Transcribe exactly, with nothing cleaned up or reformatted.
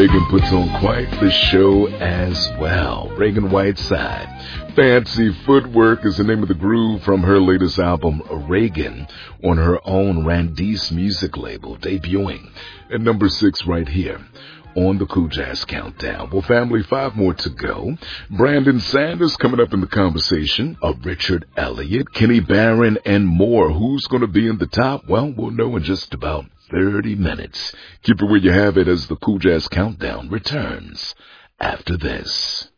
Reagan puts on quite the show as well. Reagan Whiteside. Fancy Footwork is the name of the groove from her latest album, Reagan, on her own Randice music label, debuting at number six right here on the Cool Jazz Countdown. Well, family, five more to go. Brandon Sanders coming up in the conversation of Richard Elliott, Kenny Barron, and more. Who's going to be in the top? Well, we'll know in just about thirty minutes. Keep it where you have it as the Cool Jazz Countdown returns after this.